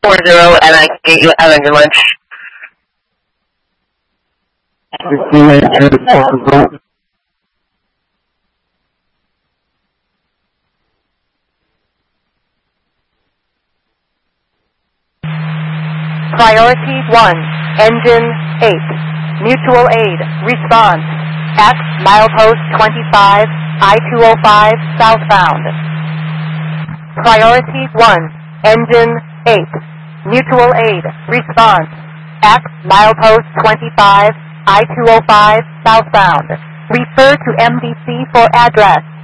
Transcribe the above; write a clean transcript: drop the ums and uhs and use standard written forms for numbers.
40, and I can get you having your lunch. Priority 1, Engine 8, Mutual Aid, response, at milepost 25, I-205 southbound. Priority 1, Engine 8, Mutual Aid, response, at milepost 25, I-205 southbound. Refer to MDC for address.